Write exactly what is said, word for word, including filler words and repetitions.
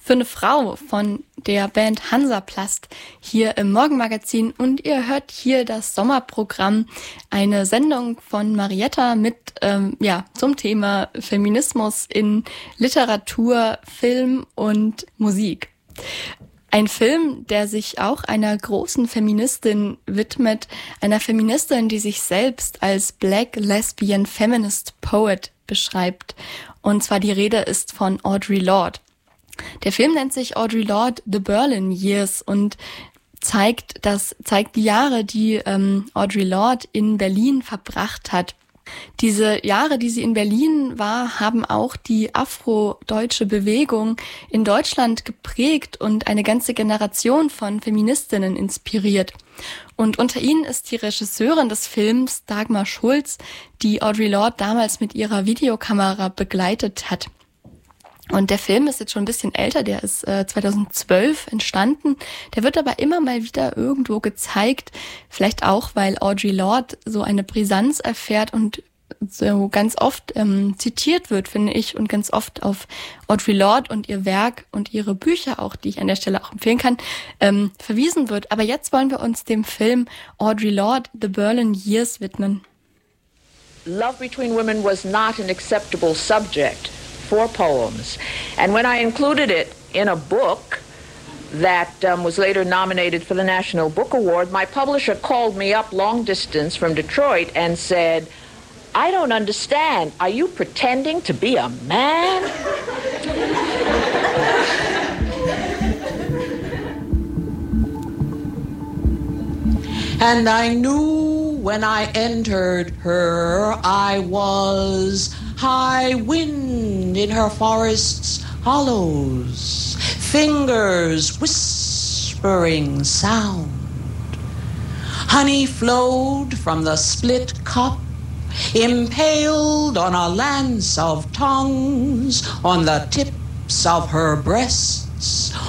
für eine Frau von der Band Hansaplast hier im Morgenmagazin und ihr hört hier das Sommerprogramm, eine Sendung von Marietta mit ähm, ja zum Thema Feminismus in Literatur, Film und Musik. Ein Film, der sich auch einer großen Feministin widmet, einer Feministin, die sich selbst als Black Lesbian Feminist Poet beschreibt. Und zwar die Rede ist von Audre Lorde. Der Film nennt sich Audre Lorde The Berlin Years und zeigt das zeigt die Jahre, die ähm, Audre Lorde in Berlin verbracht hat. Diese Jahre, die sie in Berlin war, haben auch die afrodeutsche Bewegung in Deutschland geprägt und eine ganze Generation von Feministinnen inspiriert. Und unter ihnen ist die Regisseurin des Films Dagmar Schulz, die Audre Lorde damals mit ihrer Videokamera begleitet hat. Und der Film ist jetzt schon ein bisschen älter, der ist äh, zweitausendzwölf entstanden. Der wird aber immer mal wieder irgendwo gezeigt, vielleicht auch, weil Audre Lorde so eine Brisanz erfährt und so ganz oft ähm, zitiert wird, finde ich, und ganz oft auf Audre Lorde und ihr Werk und ihre Bücher auch, die ich an der Stelle auch empfehlen kann, ähm, verwiesen wird. Aber jetzt wollen wir uns dem Film Audre Lorde The Berlin Years widmen. Love between women was not an acceptable subject for poems. And when I included it in a book that um, was later nominated for the National Book Award, my publisher called me up long distance from Detroit and said, I don't understand. Are you pretending to be a man? And I knew when I entered her, I was high wind in her forest's hollows, fingers whispering sound. Honey flowed from the split cup, impaled on a lance of tongues, on the tips of her breasts,